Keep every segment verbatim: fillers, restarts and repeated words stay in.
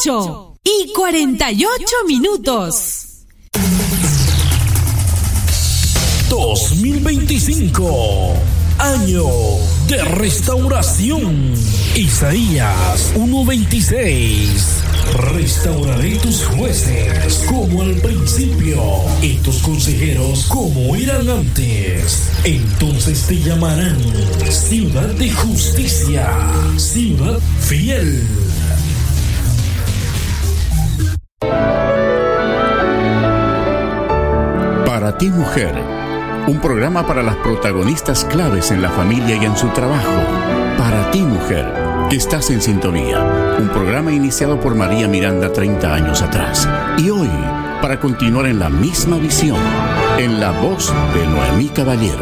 ocho y cuarenta y ocho minutos. dos mil veinticinco, año de restauración. Isaías uno veintiséis. Restauraré tus jueces como al principio y tus consejeros como eran antes. Entonces te llamarán ciudad de justicia, ciudad fiel. Para ti, mujer, un programa para las protagonistas claves en la familia y en su trabajo. Para ti, mujer, que estás en sintonía, un programa iniciado por María Miranda treinta años atrás. Y hoy, para continuar en la misma visión, en la voz de Noemí Caballero.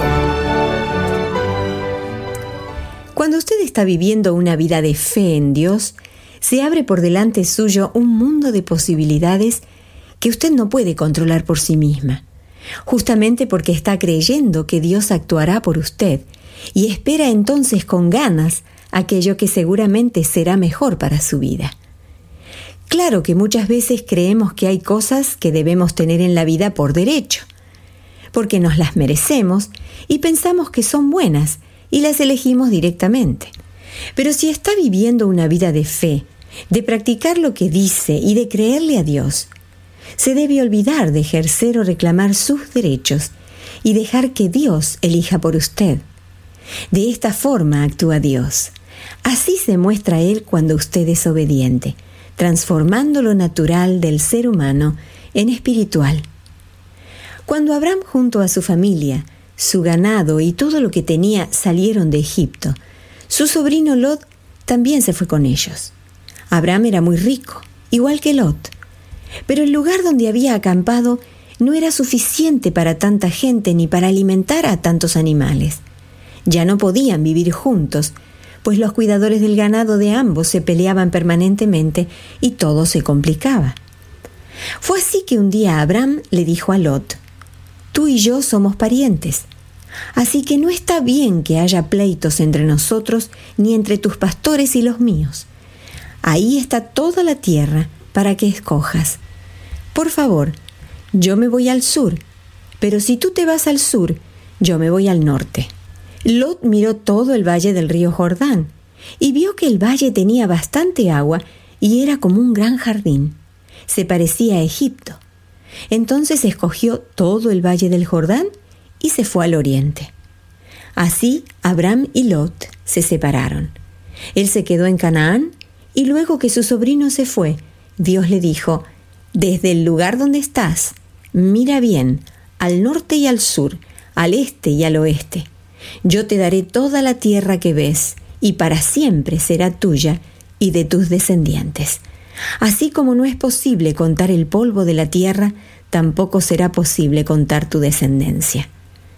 Cuando usted está viviendo una vida de fe en Dios, se abre por delante suyo un mundo de posibilidades que usted no puede controlar por sí misma, justamente porque está creyendo que Dios actuará por usted y espera entonces con ganas aquello que seguramente será mejor para su vida. Claro que muchas veces creemos que hay cosas que debemos tener en la vida por derecho, porque nos las merecemos y pensamos que son buenas y las elegimos directamente. Pero si está viviendo una vida de fe, de practicar lo que dice y de creerle a Dios, se debe olvidar de ejercer o reclamar sus derechos y dejar que Dios elija por usted. De esta forma actúa Dios. Así se muestra Él cuando usted es obediente, transformando lo natural del ser humano en espiritual. Cuando Abraham junto a su familia, su ganado y todo lo que tenía salieron de Egipto, su sobrino Lot también se fue con ellos. Abraham era muy rico, igual que Lot, pero el lugar donde había acampado no era suficiente para tanta gente ni para alimentar a tantos animales. Ya no podían vivir juntos, pues los cuidadores del ganado de ambos se peleaban permanentemente y todo se complicaba. Fue así que un día Abraham le dijo a Lot: «Tú y yo somos parientes, así que no está bien que haya pleitos entre nosotros ni entre tus pastores y los míos. Ahí está toda la tierra para que escojas. Por favor, yo me voy al sur, pero si tú te vas al sur, yo me voy al norte». Lot miró todo el valle del río Jordán y vio que el valle tenía bastante agua y era como un gran jardín. Se parecía a Egipto. Entonces escogió todo el valle del Jordán y se fue al oriente. Así Abraham y Lot se separaron. Él se quedó en Canaán y luego que su sobrino se fue, Dios le dijo: «Desde el lugar donde estás, mira bien, al norte y al sur, al este y al oeste. Yo te daré toda la tierra que ves, y para siempre será tuya y de tus descendientes. Así como no es posible contar el polvo de la tierra, tampoco será posible contar tu descendencia».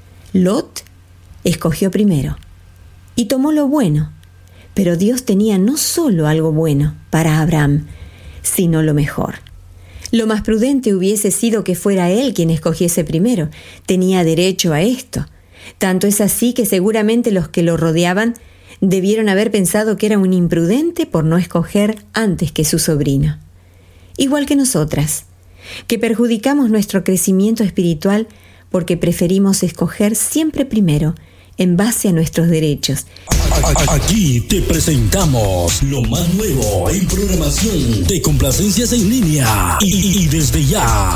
Lot escogió primero y tomó lo bueno, pero Dios tenía no solo algo bueno para Abraham, sino lo mejor. Lo más prudente hubiese sido que fuera él quien escogiese primero. Tenía derecho a esto. Tanto es así que seguramente los que lo rodeaban debieron haber pensado que era un imprudente por no escoger antes que su sobrino. Igual que nosotras, que perjudicamos nuestro crecimiento espiritual porque preferimos escoger siempre primero en base a nuestros derechos. Aquí te presentamos lo más nuevo en programación de complacencias en línea y, y desde ya